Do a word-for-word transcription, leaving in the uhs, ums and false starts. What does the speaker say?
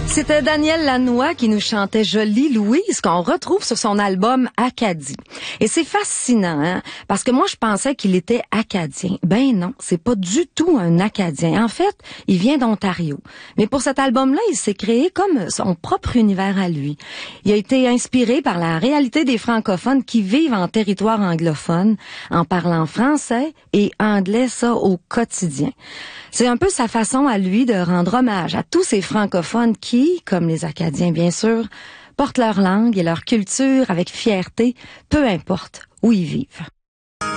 C'était Daniel Lanois qui nous chantait Jolie Louise, qu'on retrouve sur son album Acadie. Et c'est fascinant, hein, parce que moi, je pensais qu'il était acadien. Ben non, c'est pas du tout un Acadien. En fait, il vient d'Ontario. Mais pour cet album-là, il s'est créé comme son propre univers à lui. Il a été inspiré par la réalité des francophones qui vivent en territoire anglophone, en parlant français et anglais, ça, au quotidien. C'est un peu sa façon à lui de rendre hommage à tous ces francophones qui, comme les Acadiens bien sûr, portent leur langue et leur culture avec fierté, peu importe où ils vivent.